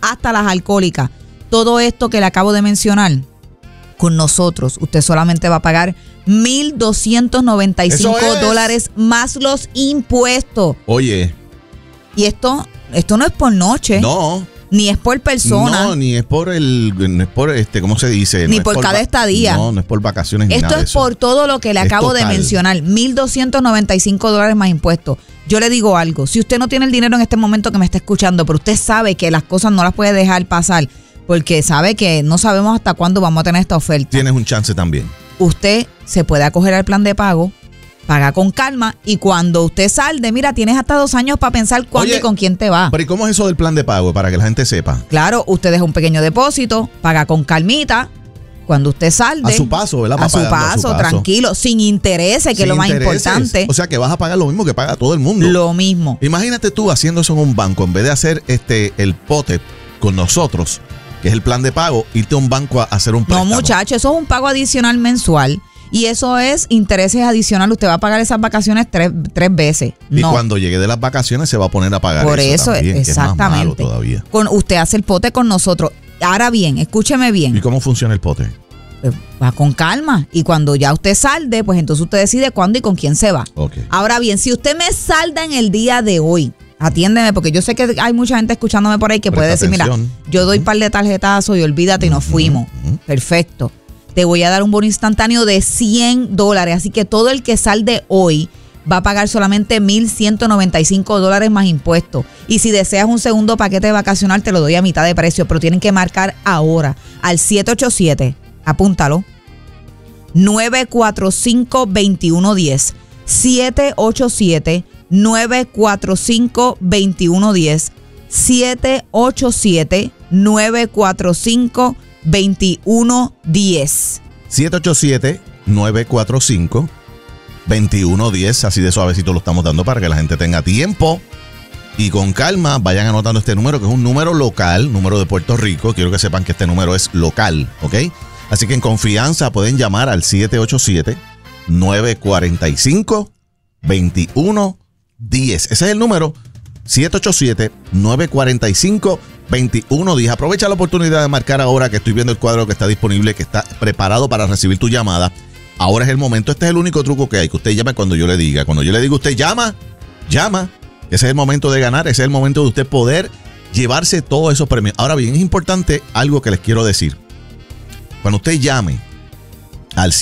hasta las alcohólicas. Todo esto que le acabo de mencionar, con nosotros, usted solamente va a pagar $1,295 más los impuestos. Oye. Y esto no es por noche. No. Ni es por persona. No, ni es por ¿cómo se dice? Ni no por cada estadía. No es por vacaciones ni Esto nada de es eso. por todo lo que le acabo de mencionar. $1,295 más impuestos. Yo le digo algo. Si usted no tiene el dinero en este momento que me está escuchando, pero usted sabe que las cosas no las puede dejar pasar, porque sabe que no sabemos hasta cuándo vamos a tener esta oferta. Tienes un chance también. Usted se puede acoger al plan de pago, paga con calma, y cuando usted salde, mira, tienes hasta 2 años para pensar cuándo y con quién te va. Pero ¿y cómo es eso del plan de pago? Para que la gente sepa. Claro, usted deja un pequeño depósito, paga con calmita. Cuando usted salde. A su paso, ¿verdad? A su paso, tranquilo, sin intereses, que es lo más importante. O sea, que vas a pagar lo mismo que paga todo el mundo. Lo mismo. Imagínate tú haciendo eso en un banco, en vez de hacer el pote con nosotros, que es el plan de pago, irte a un banco a hacer un préstamo. No, muchacho, eso es un pago adicional mensual. Y eso es intereses adicionales. Usted va a pagar esas vacaciones tres veces. Y cuando llegue de las vacaciones se va a poner a pagar por eso también, exactamente. Que es más malo todavía. Usted hace el pote con nosotros. Ahora bien, escúcheme bien. ¿Y cómo funciona el pote? Va con calma. Y cuando ya usted salde, pues entonces usted decide cuándo y con quién se va. Okay. Ahora bien, si usted me salda en el día de hoy, atiéndeme, porque yo sé que hay mucha gente escuchándome por ahí que puede decir, mira, yo doy un par de tarjetazos y olvídate y nos fuimos. Perfecto. Te voy a dar un bono instantáneo de $100. Así que todo el que salde hoy va a pagar solamente $1,195 más impuestos. Y si deseas un segundo paquete vacacional, te lo doy a mitad de precio. Pero tienen que marcar ahora al 787, apúntalo, 945-2110. 787-945-2110. 787-945-2110. 787-945-2110. Así de suavecito lo estamos dando para que la gente tenga tiempo y con calma vayan anotando este número, que es un número local, número de Puerto Rico. Quiero que sepan que este número es local, ¿ok? Así que en confianza pueden llamar al 787-945-2110. Ese es el número, 787-945-2110. Aprovecha la oportunidad de marcar ahora, que estoy viendo el cuadro que está disponible, que está preparado para recibir tu llamada. Ahora es el momento. Este es el único truco que hay, que usted llame cuando yo le diga. Cuando yo le digo usted llama. Ese es el momento de ganar, ese es el momento de usted poder llevarse todos esos premios. Ahora bien, es importante algo que les quiero decir. Cuando usted llame al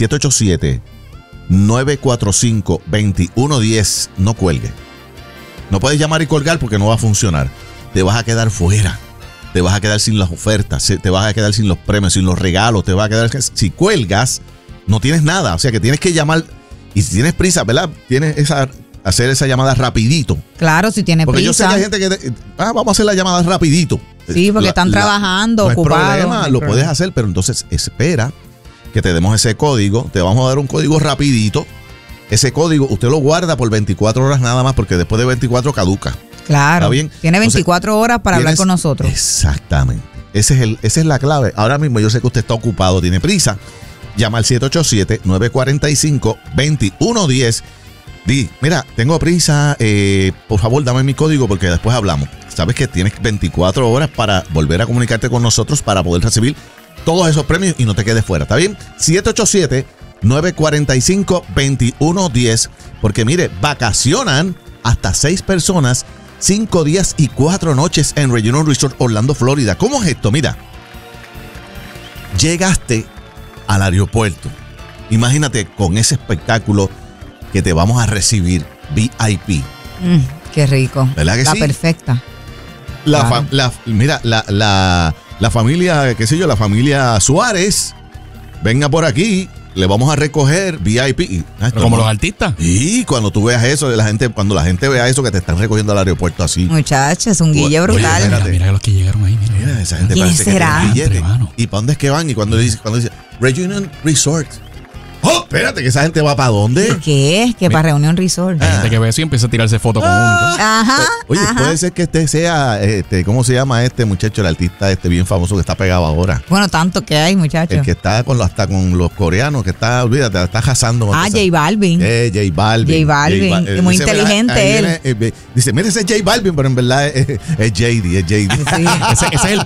787-945-2110, no cuelgue. No puedes llamar y colgar porque no va a funcionar. Te vas a quedar fuera. Te vas a quedar sin las ofertas. Te vas a quedar sin los premios, sin los regalos. Te vas a quedar. Si cuelgas, no tienes nada. O sea que tienes que llamar. Y si tienes prisa, ¿verdad? Tienes hacer esa llamada rapidito. Claro, si tiene prisa. Porque yo sé que hay gente que. Vamos a hacer la llamada rapidito. Sí, porque están trabajando, ocupados. No hay problema, lo puedes hacer, pero entonces espera que te demos ese código. Te vamos a dar un código rapidito. Ese código usted lo guarda por 24 horas nada más, porque después de 24 caduca. Claro. ¿Está bien? Tiene 24 horas para hablar con nosotros. Exactamente. Esa es la clave. Ahora mismo yo sé que usted está ocupado, tiene prisa. Llama al 787-945-2110. Di, mira, tengo prisa, por favor dame mi código porque después hablamos. Sabes que tienes 24 horas para volver a comunicarte con nosotros para poder recibir todos esos premios y no te quedes fuera, ¿está bien? 787-945-2110, porque mire, vacacionan hasta 6 personas, 5 días y 4 noches en Reunion Resort Orlando, Florida. ¿Cómo es esto? Mira, llegaste al aeropuerto, imagínate con ese espectáculo que te vamos a recibir, VIP. Qué rico. ¿Verdad que sí? La perfecta. Mira, la familia, qué sé yo, la familia Suárez, venga por aquí, le vamos a recoger VIP. Como los artistas. Y cuando tú veas eso, cuando la gente vea eso, que te están recogiendo al aeropuerto así. Muchachos, es un guille brutal. Oye, mira los que llegaron ahí. Mira esa gente ¿quiénes serán? ¿Y para dónde es que van? Y cuando dice Reunion Resort. ¡Oh! Espérate, que esa gente va para dónde. ¿Qué es? Que para Reunion Resort. Hay gente que ve eso y empieza a tirarse fotos con uno. Ajá. Oye, puede ser que este sea, ¿cómo se llama este muchacho, el artista bien famoso que está pegado ahora? Bueno, tanto que hay, muchachos. El que está hasta con los coreanos, que está, olvídate, está jazando. J Balvin. J Balvin. Muy inteligente él. Dice, mira, ese es J Balvin, pero en verdad es JD. Ese es